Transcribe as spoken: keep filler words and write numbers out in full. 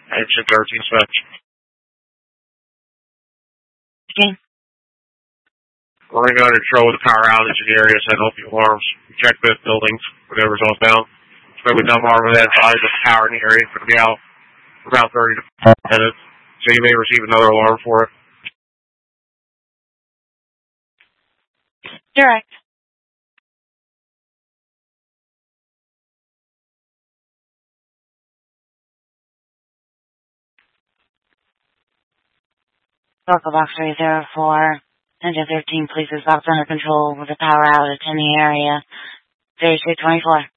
Action thirteen dispatch. Okay. We're going to go under control with the power outage in the area, set off the alarms. We check both buildings, whatever's all down. So we dumb armor that side of the power in the area. It's going to be out for about thirty to forty minutes. So you may receive another alarm for it. Direct. Local box three zero four, Engine thirteen, please is box under control with a power outage in the area. thirty-two twenty-four.